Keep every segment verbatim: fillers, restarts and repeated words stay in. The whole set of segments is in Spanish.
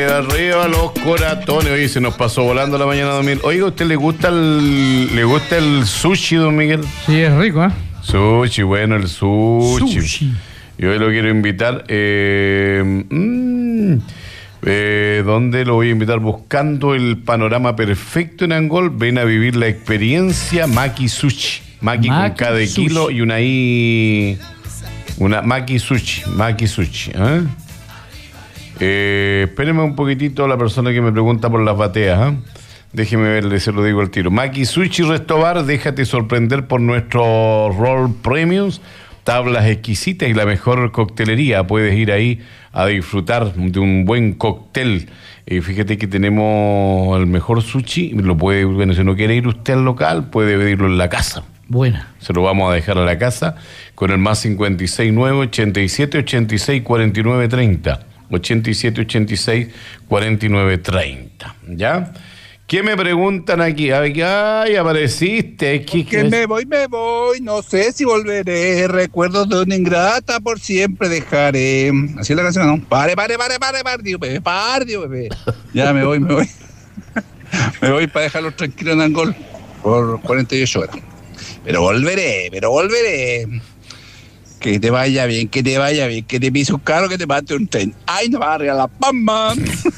Arriba los coratones. Oye, se nos pasó volando la mañana, don Miguel. Oiga, ¿a usted le gusta el le gusta el sushi, don Miguel? Sí, es rico, ¿eh? Sushi, bueno, el sushi. Sushi. Yo hoy lo quiero invitar. Eh, mmm, eh, ¿Dónde lo voy a invitar? Buscando el panorama perfecto en Angol. Ven a vivir la experiencia Maki Sushi. Maki, Maki con cada sushi. Kilo y una I. Una Maki Sushi. Maki Sushi, ¿eh? Eh, espérenme un poquitito la persona que me pregunta por las bateas, ¿eh? Déjeme verle, se lo digo al tiro. Maki Sushi Restobar, déjate sorprender por nuestros roll premiums, tablas exquisitas y la mejor coctelería. Puedes ir ahí a disfrutar de un buen cóctel. Eh, fíjate que tenemos el mejor sushi. Lo puede, bueno, si no quiere ir usted al local, puede pedirlo en la casa. Buena. Se lo vamos a dejar a la casa con el más cincuenta y seis nueve, ochenta y siete, ochenta y seis, cuarenta y nueve, treinta. ochenta y siete, ochenta y seis, cuarenta y nueve, treinta. ¿Ya? ¿Qué me preguntan aquí? Ay, apareciste. ¿Qué, que me voy, me voy. No sé si volveré. Recuerdos de una ingrata por siempre dejaré. Así es la canción, ¿no? Pare, pare, pare, pare, pare, tío, bebé, pare, tío, bebé. Ya me voy, me voy. Me voy para dejarlos tranquilos en Angol por cuarenta y ocho horas. Pero volveré, pero volveré. Que te vaya bien, que te vaya bien, que te pise un carro, que te mate un tren. ¡Ay, no va a arriba la pamba!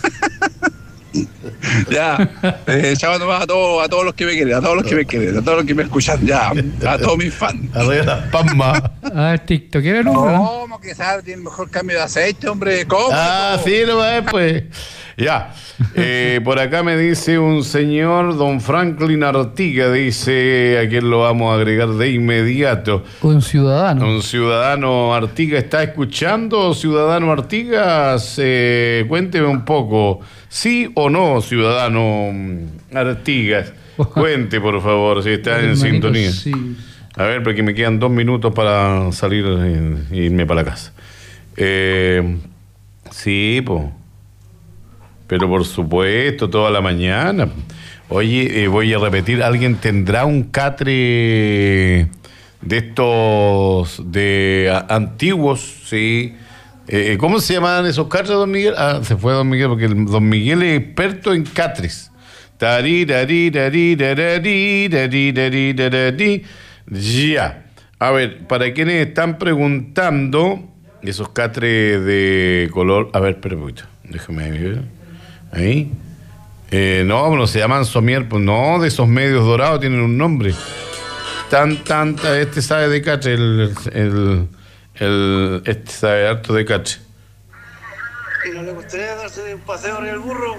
Ya, eh, chao nomás a todos, a todos los que me quieren, a todos los que me quieren, a todos los que me escuchan, ya, a todos mis fans. Arriba la pamba. A ver, TikTokero, ¿no? ¿Cómo que sabe? Tiene el mejor cambio de aceite, hombre. ¿Cómo? Ah, ¿Cómo? sí, no es, pues. Ya. Eh, por acá me dice un señor, don Franklin Artiga, dice, a quien lo vamos a agregar de inmediato. Un ciudadano. Un ciudadano Artiga, ¿está escuchando, ciudadano Artigas? Eh, cuénteme un poco, ¿sí o no, ciudadano Artigas? Cuente, por favor, si está en sintonía. Sí. A ver, porque me quedan dos minutos para salir e irme para la casa. Eh, sí, pues. Pero por supuesto, toda la mañana. Oye, eh, voy a repetir, ¿alguien tendrá un catre de estos de a, antiguos? Sí. Eh, ¿Cómo se llamaban esos catres, don Miguel? Ah, se fue don Miguel, porque el, don Miguel es experto en catres. Ya. A ver, para quienes están preguntando, esos catres de color... A ver, espera un poquito, déjame ver. Ahí. Eh, no, no se llaman somier, pues no, de esos medios dorados tienen un nombre. Tan, tan, tan este sabe de cache, el, el, el, este sabe harto de cache. ¿Y no le gustaría darse de un paseo arriba del burro?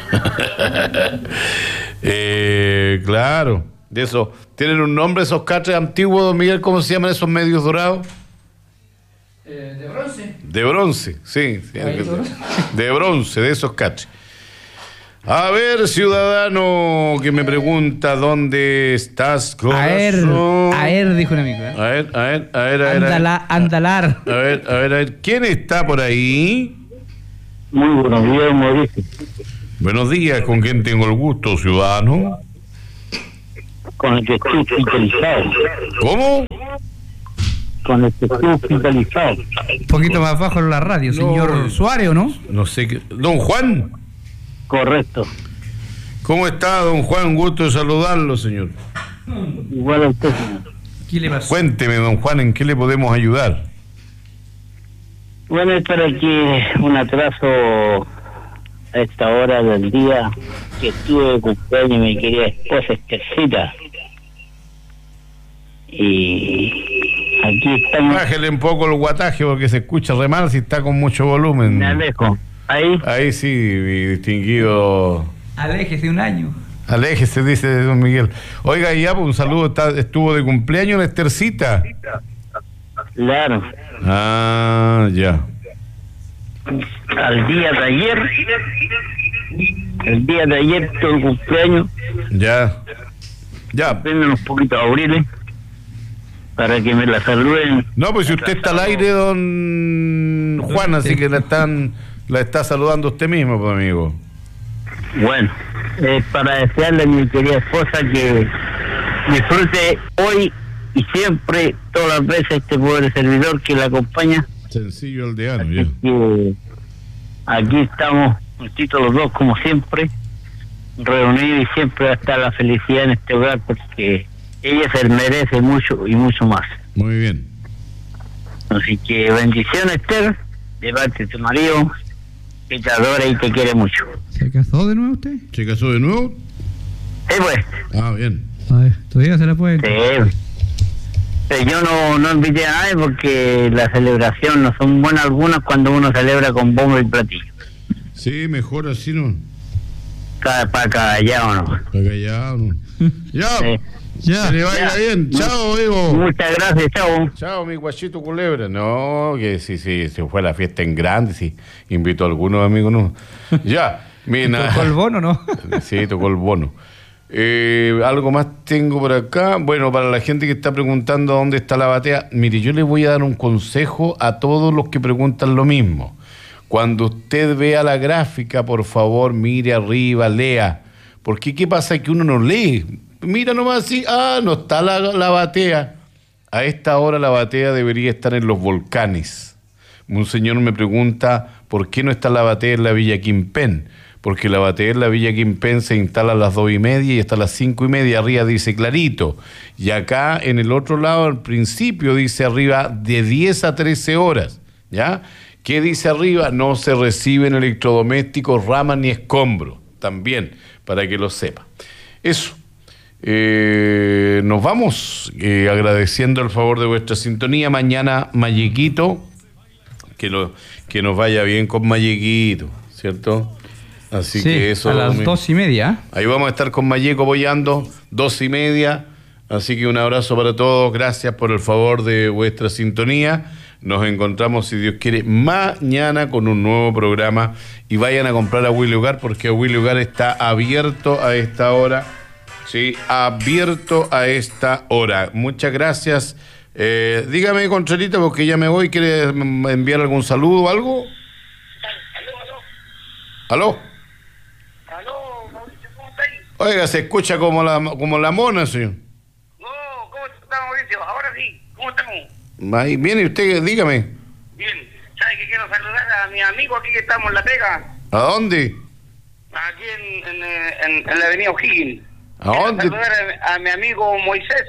eh, claro, de eso. ¿Tienen un nombre esos caches antiguos, don Miguel? ¿Cómo se llaman esos medios dorados? Eh, ¿De bronce? De bronce, sí. sí de bronce, de esos caches. A ver, ciudadano que me pregunta dónde estás, corazón. A ver, a ver, dijo un amigo. ¿eh? A ver, a ver, a ver, a ver. Andala, a, andalar. A ver, a ver, a ver. ¿Quién está por ahí? Muy buenos días, Mauricio. Buenos días, ¿con quién tengo el gusto, ciudadano? Con el que estoy hospitalizado. ¿Cómo? Con el que estoy hospitalizado. Un poquito más bajo en la radio, no, señor Suárez, ¿o no? No sé qué. ¿Don Juan? Correcto. ¿Cómo está, don Juan? Un gusto de saludarlo, señor. Igual a usted, señor. ¿Qué le pasó? Cuénteme, don Juan, ¿en qué le podemos ayudar? Bueno, es para que un atraso a esta hora del día que estuve de cumpleaños y mi querida esposa Estercita. Y aquí estamos. Bájele un poco el guataje porque se escucha re mal si está con mucho volumen. Me alejo. Ahí. Ahí sí, mi distinguido. Aléjese un año. Aléjese, dice don Miguel. Oiga, ya, pues un saludo, está, estuvo de cumpleaños la Estercita. Claro. Ah, ya. Al día de ayer, el día de ayer todo el cumpleaños. Ya. Ya. Prenden unos poquitos auriles para que me la saluden. No, pues si usted está al aire, don Juan, así que la están, la está saludando usted mismo, pues, amigo. Bueno, eh, para desearle a mi querida esposa que disfrute hoy y siempre, todas las veces, este pobre servidor que la acompaña. Sencillo aldeano, ya. Que aquí estamos justitos los dos como siempre, reunidos, y siempre va a estar la felicidad en este hogar porque ella se merece mucho y mucho más. Muy bien. Así que bendiciones, Esther, de parte de tu marido, que te adora y te quiere mucho. ¿Se casó de nuevo usted? ¿Se casó de nuevo? Sí, pues. Ah, bien. A ver, todavía se la puede. Sí. Pero yo no, no invité a nadie porque la celebración no son buenas algunas cuando uno celebra con bombo y platillo. Sí, mejor así, ¿no? Cada para callado, ¿no? Para callado, ¿no? Ya, Sí. ya. Que le vaya Ya. bien. Chao, amigo. Muchas gracias, chao. Chao, mi guachito culebra. No, que sí, sí, se fue a la fiesta en grande, sí. Invito a algunos amigos, no. Ya, mira. ¿Tocó el bono, no? Sí, tocó el bono. Eh, algo más tengo por acá. Bueno, para la gente que está preguntando dónde está la batea, mire, yo le voy a dar un consejo a todos los que preguntan lo mismo. Cuando usted vea la gráfica, por favor, mire arriba, lea. Porque ¿qué pasa? Que uno no lee. Mira nomás así, ah, no está la, la batea. A esta hora la batea debería estar en los volcanes. Un señor me pregunta, ¿por qué no está la batea en la Villa Quimpen? Porque la batea en la Villa Quimpen se instala a las dos y media y hasta las cinco y media arriba dice clarito. Y acá en el otro lado, al principio, dice arriba de diez a trece horas. ¿Ya? ¿Qué dice arriba? No se reciben electrodomésticos, ramas ni escombros. También, para que lo sepa. Eso. Eh, nos vamos eh, agradeciendo el favor de vuestra sintonía. Mañana, Mallequito. Que, lo, que nos vaya bien con Mallequito, ¿cierto? Así Sí, que eso. a las mi- dos y media. Ahí vamos a estar con Malleco apoyando, dos y media. Así que un abrazo para todos. Gracias por el favor de vuestra sintonía. Nos encontramos, si Dios quiere, mañana con un nuevo programa. Y vayan a comprar a Willy Hogar, porque Willy Hogar está abierto a esta hora. Sí, abierto a esta hora. Muchas gracias. Eh, dígame, Contrerita, porque ya me voy. ¿Quiere mm, enviar algún saludo o algo? ¿Aló? Aló, Mauricio, ¿cómo estáis? Oiga, se escucha como la, como la mona, señor. No, ¿cómo está, Mauricio? Ahora sí, ¿cómo estamos? Ahí viene usted, dígame. Bien, ¿sabes que quiero saludar a mi amigo aquí que estamos en La Pega? ¿A dónde? Aquí en, en, eh, en- en la avenida O'Higgins. ¿A Quiero dónde? saludar a, a mi amigo Moisés.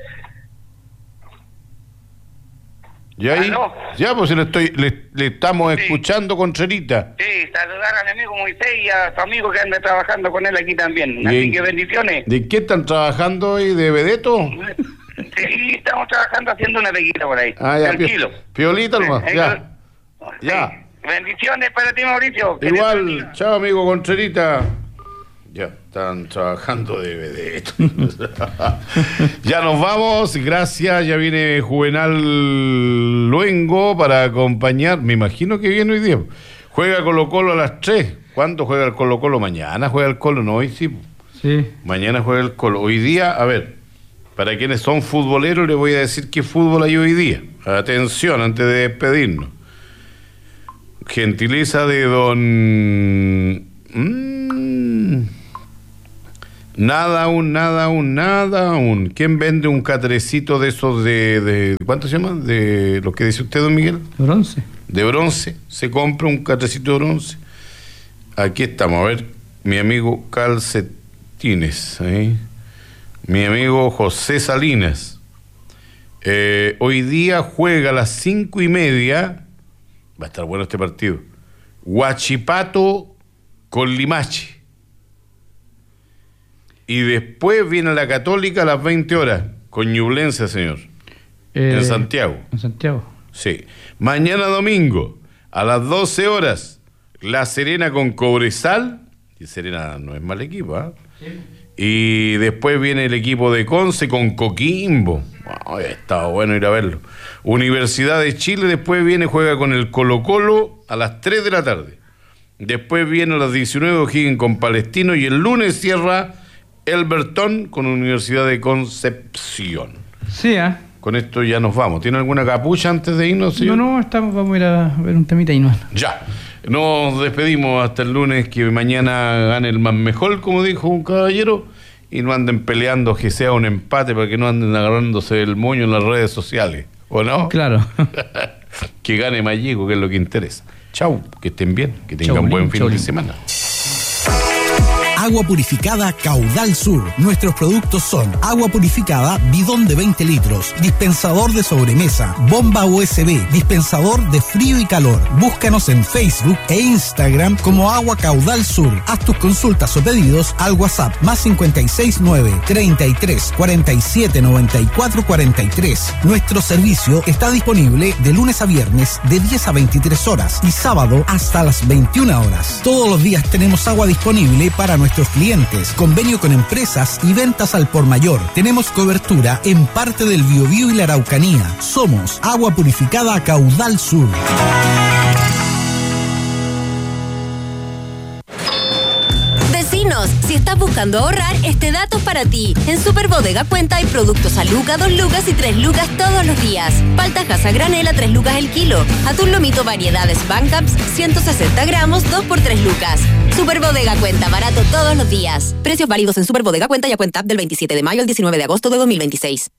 ¿Y ahí? ¿Aló? Ya, pues le, estoy, le, le estamos Sí. escuchando, Contrerita. Sí, saludar a mi amigo Moisés y a su amigo que anda trabajando con él aquí también. Bien. Así que bendiciones. ¿De qué están trabajando hoy? ¿De vedeto? Sí, estamos trabajando haciendo una peguita por ahí. Ah, ya, Tranquilo. pi- piolita nomás, Eh, ya. eh, Ya. sí. Bendiciones para ti, Mauricio. Que Dios te Igual, bendiga. chao, amigo Contrerita. Ya, están trabajando de vedeto. Ya nos vamos, gracias. Ya viene Juvenal Luengo para acompañar. Me imagino que viene hoy día. Juega Colo Colo a las tres. ¿Cuándo juega el Colo Colo? Mañana juega el Colo, no hoy sí. Sí. Mañana juega el Colo. Hoy día, a ver, para quienes son futboleros, les voy a decir qué fútbol hay hoy día. Atención, antes de despedirnos. Gentileza de don... Mm, nada aún, nada aún, nada aún. ¿Quién vende un catrecito de esos de, de... ¿Cuánto se llama? De lo que dice usted, don Miguel. Bronce. De bronce. Se compra un catrecito de bronce. Aquí estamos, a ver, mi amigo Calcetines, ¿eh? Mi amigo José Salinas. Eh, hoy día juega a las cinco y media. Va a estar bueno este partido. Huachipato con Limache. Y después viene la Católica a las veinte horas. Con Ñublense, señor. Eh, En Santiago. En Santiago. Sí. Mañana domingo, a las doce horas, La Serena con Cobresal. Y Serena no es mal equipo, ¿ah? Y después viene el equipo de Conce con Coquimbo. Wow, estaba bueno ir a verlo. Universidad de Chile, después viene, juega con el Colo Colo a las tres de la tarde. Después viene a las diecinueve O'Higgins con Palestino y el lunes cierra Elberton con Universidad de Concepción. Sí, ¿ah? Con esto ya nos vamos. ¿Tiene alguna capucha antes de irnos, señor? No, no, estamos, vamos a ir a ver un temita y no. Ya. Nos despedimos hasta el lunes, que mañana gane el más mejor, como dijo un caballero, y no anden peleando, que sea un empate, para que no anden agarrándose el moño en las redes sociales, ¿o no? Claro. Que gane Malleco, que es lo que interesa. Chau, que estén bien, que tengan Chau, buen lindo, fin chau, de lindo. semana. Agua purificada Caudal Sur. Nuestros productos son agua purificada bidón de veinte litros, dispensador de sobremesa, bomba U S B, dispensador de frío y calor. Búscanos en Facebook e Instagram como Agua Caudal Sur. Haz tus consultas o pedidos al WhatsApp más cinco seis nueve, treinta y tres, cuarenta y siete, noventa y cuatro, cuarenta y tres. Nuestro servicio está disponible de lunes a viernes de diez a veintitrés horas y sábado hasta las veintiuna horas. Todos los días tenemos agua disponible para nuestros clientes, convenio con empresas y ventas al por mayor. Tenemos cobertura en parte del Biobío y la Araucanía. Somos Agua Purificada Caudal Sur. Si estás buscando ahorrar, este dato es para ti. En Super Bodega Cuenta hay productos a lucas, dos lucas y tres lucas todos los días. Paltajas a granel a tres lucas el kilo. Atún lomito variedades Bancaps, ciento sesenta gramos, dos por tres lucas. Super Bodega Cuenta, barato todos los días. Precios válidos en Super Bodega Cuenta y a Cuenta del veintisiete de mayo al diecinueve de agosto de dos mil veintiséis.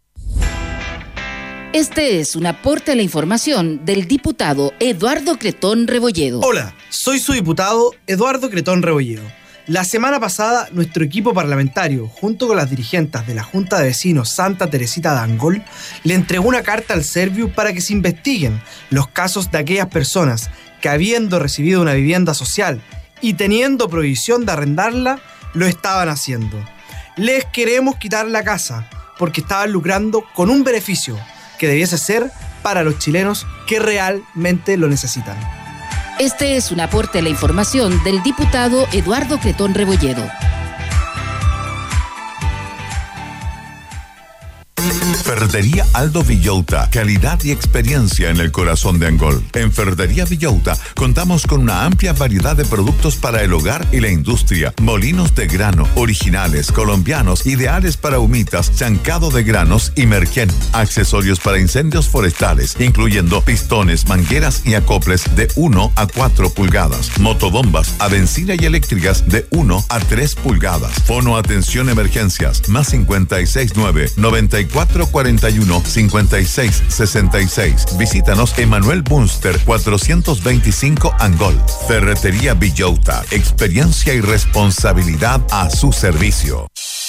Este es un aporte a la información del diputado Eduardo Cretón Rebolledo. Hola, soy su diputado Eduardo Cretón Rebolledo. La semana pasada, nuestro equipo parlamentario, junto con las dirigentes de la Junta de Vecinos Santa Teresita de Angol, le entregó una carta al Serviu para que se investiguen los casos de aquellas personas que, habiendo recibido una vivienda social y teniendo prohibición de arrendarla, lo estaban haciendo. Les queremos quitar la casa porque estaban lucrando con un beneficio que debiese ser para los chilenos que realmente lo necesitan. Este es un aporte a la información del diputado Eduardo Cretón Rebolledo. Ferretería Aldo Villota, calidad y experiencia en el corazón de Angol. En Ferretería Villota contamos con una amplia variedad de productos para el hogar y la industria. Molinos de grano, originales, colombianos, ideales para humitas, chancado de granos y merquén. Accesorios para incendios forestales, incluyendo pistones, mangueras y acoples de uno a cuatro pulgadas. Motobombas a benzina y eléctricas de uno a tres pulgadas. Fono Atención Emergencias, más cincuenta y seis nueve, noventa y cuatro cuarenta y uno, cincuenta y seis sesenta y seis. Visítanos Emanuel Bunster cuatrocientos veinticinco Angol. Ferretería Villota, experiencia y responsabilidad a su servicio.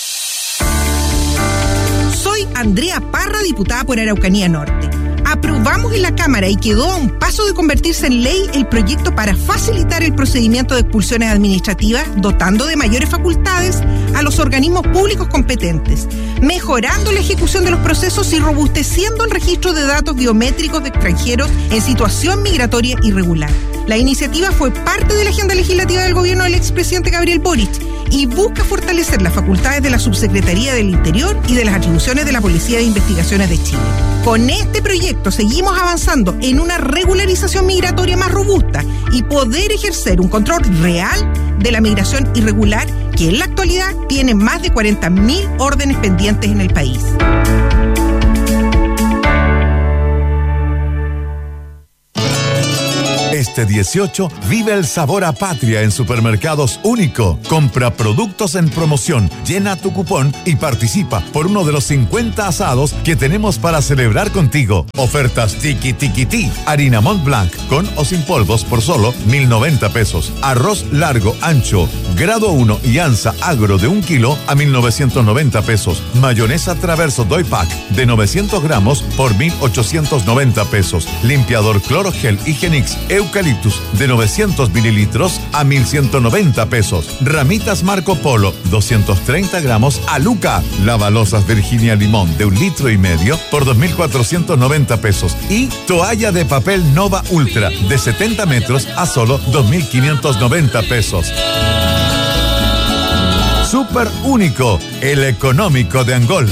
Soy Andrea Parra, diputada por Araucanía Norte. Aprobamos en la Cámara y quedó a un paso de convertirse en ley el proyecto para facilitar el procedimiento de expulsiones administrativas, dotando de mayores facultades a los organismos públicos competentes, mejorando la ejecución de los procesos y robusteciendo el registro de datos biométricos de extranjeros en situación migratoria irregular. La iniciativa fue parte de la agenda legislativa del gobierno del expresidente Gabriel Boric y busca fortalecer las facultades de la Subsecretaría del Interior y de las atribuciones de la Policía de Investigaciones de Chile. Con este proyecto seguimos avanzando en una regularización migratoria más robusta y poder ejercer un control real de la migración irregular, que en la actualidad tiene más de cuarenta mil órdenes pendientes en el país. Este dieciocho vive el sabor a patria en Supermercados Único. Compra productos en promoción, llena tu cupón y participa por uno de los cincuenta asados que tenemos para celebrar contigo. Ofertas Tiki Tiki Ti. Harina Mont Blanc con o sin polvos por solo mil noventa pesos. Arroz largo, ancho, grado uno y ansa agro de un kilo a mil novecientos noventa pesos. Mayonesa Traverso Doy Pack de novecientos gramos por mil ochocientos noventa pesos. Limpiador Clorogel Higienix Eucaliptus de novecientos mililitros a mil ciento noventa pesos. Ramitas Marco Polo doscientos treinta gramos a Luca. Lavalosas Virginia Limón de un litro y medio por dos mil cuatrocientos noventa pesos. Y toalla de papel Nova Ultra de setenta metros a solo dos mil quinientos noventa pesos. Super Único, el económico de Angol.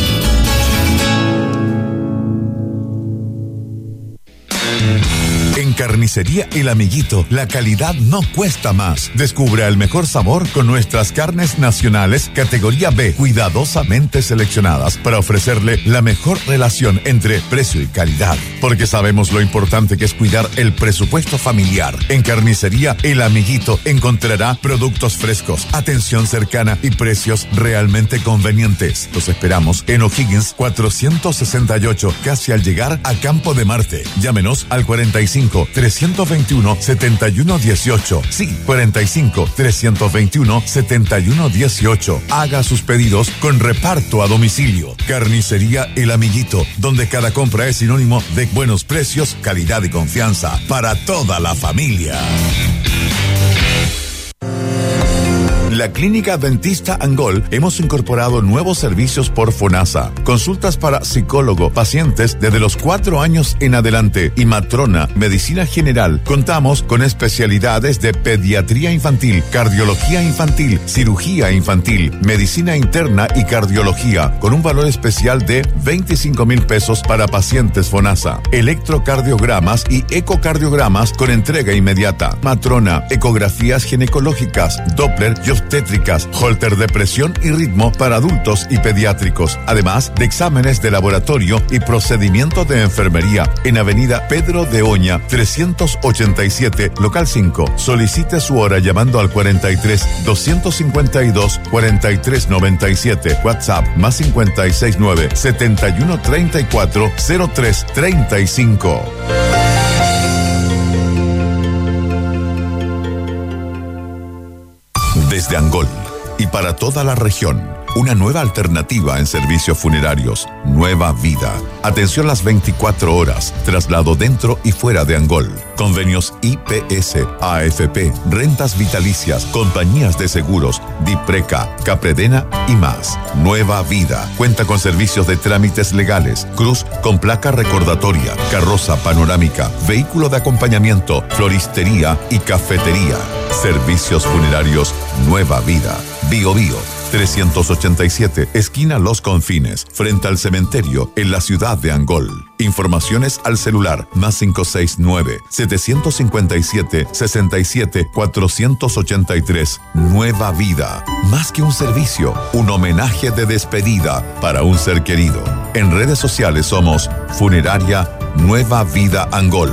En Carnicería El Amiguito, la calidad no cuesta más. Descubra el mejor sabor con nuestras carnes nacionales categoría B, cuidadosamente seleccionadas para ofrecerle la mejor relación entre precio y calidad. Porque sabemos lo importante que es cuidar el presupuesto familiar. En Carnicería El Amiguito encontrará productos frescos, atención cercana y precios realmente convenientes. Los esperamos en O'Higgins cuatrocientos sesenta y ocho, casi al llegar a Campo de Marte. Llámenos al cuarenta y cinco, trescientos veintiuno, setenta y uno dieciocho. Sí, cuarenta y cinco, trescientos veintiuno, setenta y uno dieciocho. Haga sus pedidos con reparto a domicilio. Carnicería El Amiguito, donde cada compra es sinónimo de buenos precios, calidad y confianza para toda la familia. La Clínica Dentista Angol hemos incorporado nuevos servicios por FONASA. Consultas para psicólogo, pacientes desde los cuatro años en adelante y matrona, medicina general. Contamos con especialidades de pediatría infantil, cardiología infantil, cirugía infantil, medicina interna y cardiología, con un valor especial de veinticinco mil pesos para pacientes FONASA. Electrocardiogramas y ecocardiogramas con entrega inmediata. Matrona, ecografías ginecológicas, Doppler y obstétricas, holter de presión y ritmo para adultos y pediátricos, además de exámenes de laboratorio y procedimientos de enfermería en Avenida Pedro de Oña, trescientos ochenta y siete, local cinco. Solicite su hora llamando al cuarenta y tres, doscientos cincuenta y dos, cuarenta y tres noventa y siete, WhatsApp más cincuenta y seis nueve, setenta y uno treinta y cuatro, cero tres treinta y cinco. Desde Angol y para toda la región, una nueva alternativa en servicios funerarios, Nueva Vida. Atención las veinticuatro horas, traslado dentro y fuera de Angol. Convenios I P S, A F P, rentas vitalicias, compañías de seguros, Dipreca, Capredena y más. Nueva Vida cuenta con servicios de trámites legales, cruz con placa recordatoria, carroza panorámica, vehículo de acompañamiento, floristería y cafetería. Servicios funerarios Nueva Vida. Bio Bio trescientos ochenta y siete, esquina Los Confines, frente al cementerio en la ciudad de Angol. Informaciones al celular más cinco seis nueve, setecientos cincuenta y siete, sesenta y siete, cuatrocientos ochenta y tres. Nueva Vida, más que un servicio, un homenaje de despedida para un ser querido. En redes sociales somos Funeraria Nueva Vida Angol.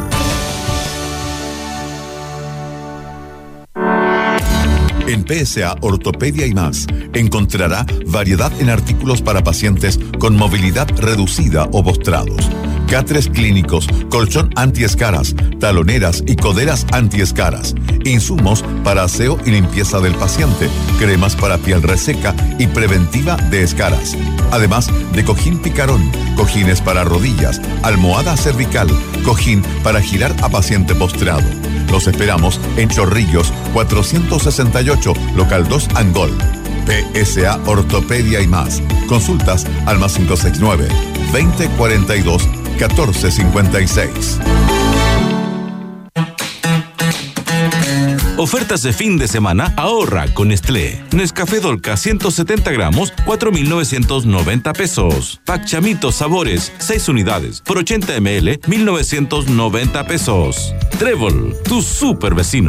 En P S A Ortopedia y más, encontrará variedad en artículos para pacientes con movilidad reducida o postrados. Catres clínicos, colchón antiescaras, taloneras y coderas antiescaras. Insumos para aseo y limpieza del paciente, cremas para piel reseca y preventiva de escaras. Además de cojín picarón, cojines para rodillas, almohada cervical, cojín para girar a paciente postrado. Los esperamos en Chorrillos cuatrocientos sesenta y ocho, local dos Angol. P S A Ortopedia y más. Consultas al más cinco seis nueve, veinte cuarenta y dos, catorce cincuenta y seis. Ofertas de fin de semana, ahorra con Nestlé. Nescafé Dolca ciento setenta gramos, cuatro mil novecientos noventa pesos. Pack Chamito Sabores, seis unidades, por ochenta mililitros, mil novecientos noventa pesos. Trébol, tu super vecino.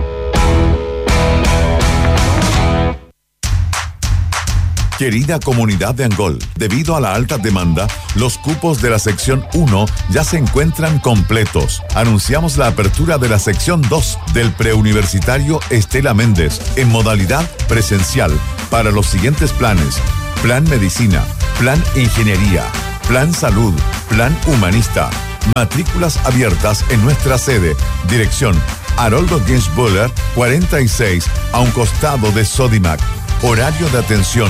Querida comunidad de Angol, debido a la alta demanda, los cupos de la sección uno ya se encuentran completos. Anunciamos la apertura de la sección dos del preuniversitario Estela Méndez en modalidad presencial para los siguientes planes: Plan Medicina, Plan Ingeniería, Plan Salud, Plan Humanista. Matrículas abiertas en nuestra sede. Dirección: Haroldo Ginsbuller cuarenta y seis, a un costado de Sodimac. Horario de atención: